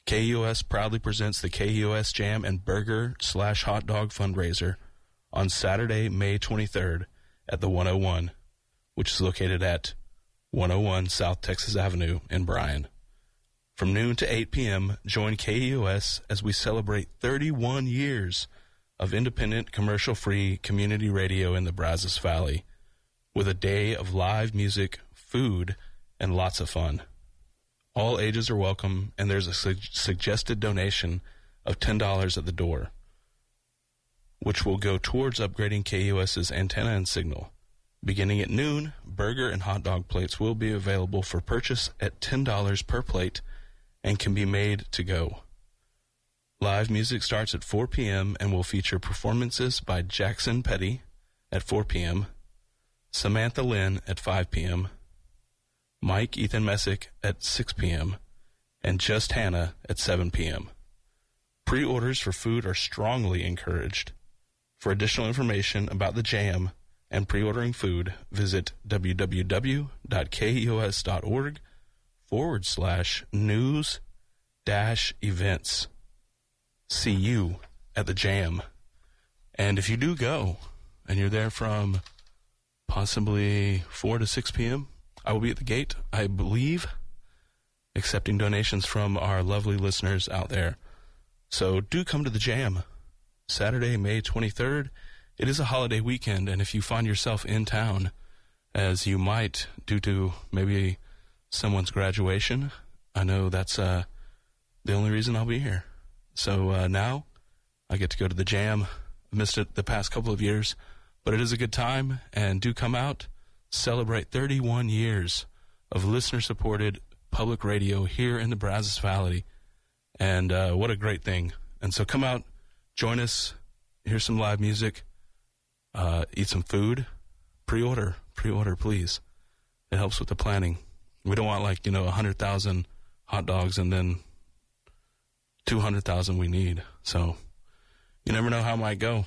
KUS proudly presents the KUS Jam and Burger/Hot Dog fundraiser on Saturday, May 23rd at the 101, which is located at 101 South Texas Avenue in Bryan. From noon to 8 p.m., join KUS as we celebrate 31 years of independent, commercial-free community radio in the Brazos Valley with a day of live music, food, and lots of fun. All ages are welcome, and there's a suggested donation of $10 at the door, which will go towards upgrading KUS's antenna and signal. Beginning at noon, burger and hot dog plates will be available for purchase at $10 per plate and can be made to go. Live music starts at 4 p.m. and will feature performances by Jackson Petty at 4 p.m., Samantha Lynn at 5 p.m., Mike Ethan Messick at 6 p.m., and Just Hannah at 7 p.m. Pre-orders for food are strongly encouraged. For additional information about the jam and pre-ordering food, visit www.kus.org/news-events. See you at the jam. And if you do go, and you're there from possibly 4 to 6 p.m., I will be at the gate, I believe, accepting donations from our lovely listeners out there. So do come to the jam. Saturday, May 23rd. It is a holiday weekend, and if you find yourself in town, as you might due to maybe someone's graduation, I know that's the only reason I'll be here. So now I get to go to the jam. I missed it the past couple of years, but it is a good time, and do come out. Celebrate 31 years of listener-supported public radio here in the Brazos Valley, and what a great thing. And so come out, join us, hear some live music, eat some food, pre-order, please. It helps with the planning. We don't want 100,000 hot dogs and then 200,000 we need. So you never know how it might go.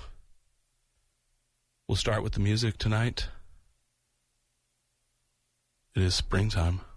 We'll start with the music tonight. It is springtime.